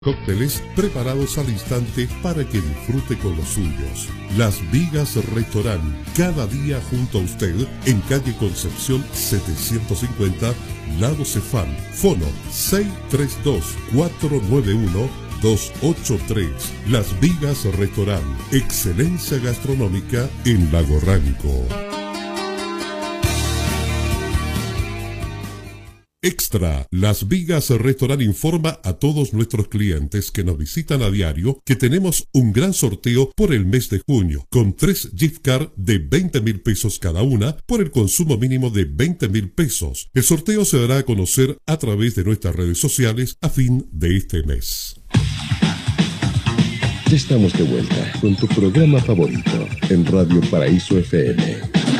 Cócteles preparados al instante para que disfrute con los suyos. Las Vigas Restaurant, cada día junto a usted en calle Concepción 750, Lado Cefán. Fono 632-491-283. Las Vigas Restaurant, excelencia gastronómica en Lago Ranco. Extra, Las Vigas Restaurant informa a todos nuestros clientes que nos visitan a diario que tenemos un gran sorteo por el mes de junio, con 3 gift card de 20.000 pesos cada una por el consumo mínimo de 20.000 pesos. El sorteo se dará a conocer a través de nuestras redes sociales a fin de este mes. Ya estamos de vuelta con tu programa favorito en Radio Paraíso FM.